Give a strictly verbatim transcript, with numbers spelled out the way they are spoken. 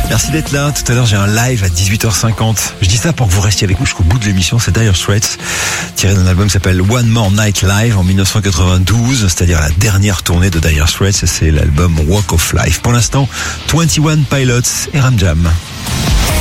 Merci d'être là. Tout à l'heure, j'ai un live à dix-huit heures cinquante. Je dis ça pour que vous restiez avec nous jusqu'au bout de l'émission. C'est Dire Straits, tiré d'un album qui s'appelle One More Night Live en dix-neuf cent quatre-vingt-douze, c'est-à-dire la dernière tournée de Dire Straits. C'est l'album Walk of Life. Pour l'instant, vingt et un Pilots et Ram Jam.